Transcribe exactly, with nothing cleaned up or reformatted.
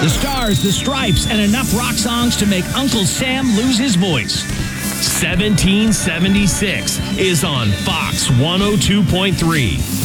The Stars, the Stripes, and enough rock songs to make Uncle Sam lose his voice. seventeen seventy-six is on Fox one oh two point three.